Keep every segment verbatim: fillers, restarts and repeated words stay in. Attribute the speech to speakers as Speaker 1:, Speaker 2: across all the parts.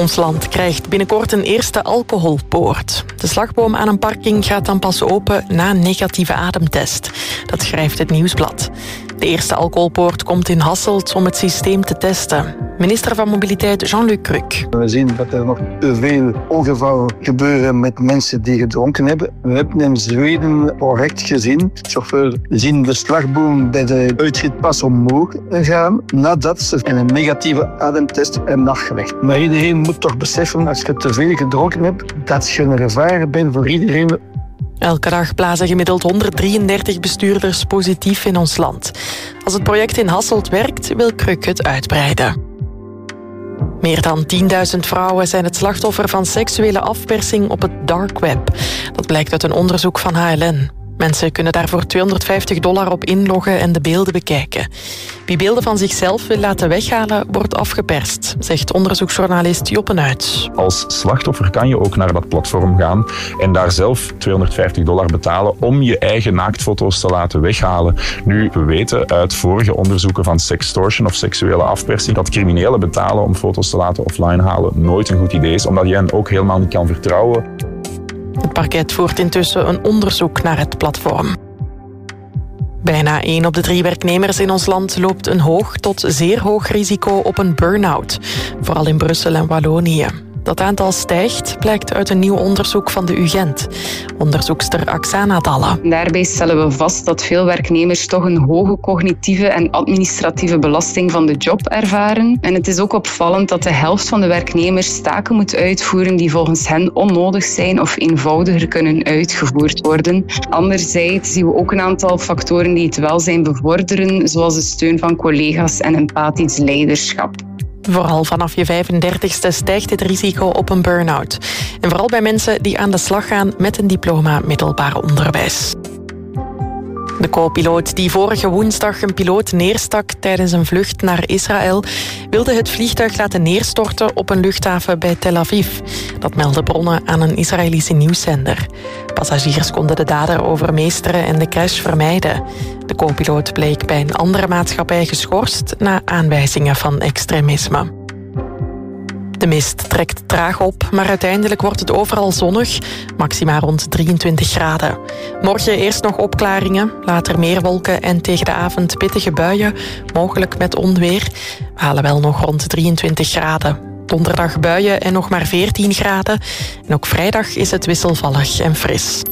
Speaker 1: Ons land krijgt binnenkort een eerste alcoholpoort. De slagboom aan een parking gaat dan pas open na een negatieve ademtest. Dat schrijft het Nieuwsblad. De eerste alcoholpoort komt in Hasselt om het systeem te testen. Minister van Mobiliteit Jean-Luc Cruc.
Speaker 2: We zien dat er nog te veel ongevallen gebeuren met mensen die gedronken hebben. We hebben in Zweden correct gezien. Chauffeurs zien de slagboom bij de uitritpas omhoog gaan nadat ze een negatieve ademtest hebben afgelegd. Maar iedereen moet toch beseffen, als je te veel gedronken hebt, dat je een gevaar bent voor iedereen.
Speaker 1: Elke dag blazen gemiddeld honderddrieëndertig bestuurders positief in ons land. Als het project in Hasselt werkt, wil Cruc het uitbreiden. Meer dan tienduizend vrouwen zijn het slachtoffer van seksuele afpersing op het dark web. Dat blijkt uit een onderzoek van H L N. Mensen kunnen daarvoor tweehonderdvijftig dollar op inloggen en de beelden bekijken. Wie beelden van zichzelf wil laten weghalen, wordt afgeperst, zegt onderzoeksjournalist Joppe Nuits.
Speaker 3: Als slachtoffer kan je ook naar dat platform gaan en daar zelf tweehonderdvijftig dollar betalen om je eigen naaktfoto's te laten weghalen. Nu, we weten uit vorige onderzoeken van sextortion of seksuele afpersing dat criminelen betalen om foto's te laten offline halen nooit een goed idee is, omdat je hen ook helemaal niet kan vertrouwen.
Speaker 1: Het parket voert intussen een onderzoek naar het platform. Bijna één op de drie werknemers in ons land loopt een hoog tot zeer hoog risico op een burn-out. Vooral in Brussel en Wallonië. Dat aantal stijgt, blijkt uit een nieuw onderzoek van de U Gent. Onderzoekster Aksana Dalla.
Speaker 4: Daarbij stellen we vast dat veel werknemers toch een hoge cognitieve en administratieve belasting van de job ervaren. En het is ook opvallend dat de helft van de werknemers taken moet uitvoeren die volgens hen onnodig zijn of eenvoudiger kunnen uitgevoerd worden. Anderzijds zien we ook een aantal factoren die het welzijn bevorderen, zoals de steun van collega's en empathisch leiderschap.
Speaker 1: Vooral vanaf je vijfendertigste stijgt het risico op een burn-out. En vooral bij mensen die aan de slag gaan met een diploma middelbaar onderwijs. De co-piloot die vorige woensdag een piloot neerstak tijdens een vlucht naar Israël, wilde het vliegtuig laten neerstorten op een luchthaven bij Tel Aviv. Dat melden bronnen aan een Israëlische nieuwszender. Passagiers konden de dader overmeesteren en de crash vermijden. De co-piloot bleek bij een andere maatschappij geschorst na aanwijzingen van extremisme. De mist trekt traag op, maar uiteindelijk wordt het overal zonnig. Maxima rond drieëntwintig graden. Morgen eerst nog opklaringen, later meer wolken en tegen de avond pittige buien, mogelijk met onweer. We halen wel nog rond drieëntwintig graden. Donderdag buien en nog maar veertien graden. En ook vrijdag is het wisselvallig en fris.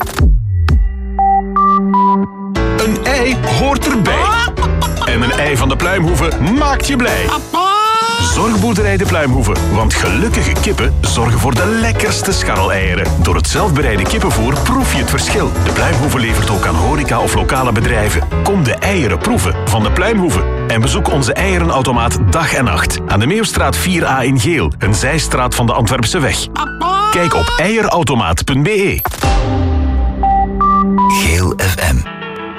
Speaker 5: Een ei hoort erbij. En een ei van de Pluimhoeve maakt je blij. Zorgboerderij de Pluimhoeve, want gelukkige kippen zorgen voor de lekkerste scharreleieren. Door het zelfbereide kippenvoer proef je het verschil. De Pluimhoeve levert ook aan horeca of lokale bedrijven. Kom de eieren proeven van de Pluimhoeve. En bezoek onze eierenautomaat dag en nacht. Aan de Meeuwstraat vier A in Geel, een zijstraat van de Antwerpse weg. Kijk op eierautomaat punt be.
Speaker 6: Geel F M.